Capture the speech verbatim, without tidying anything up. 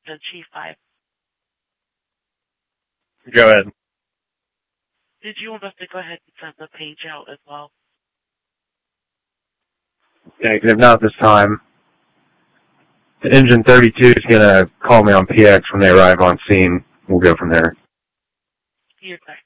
to Chief five. Go ahead. Did you want us to go ahead and send the page out as well? Yeah, because if not this time, the Engine thirty-two is going to call me on P X when they arrive on scene. We'll go from there. You're back.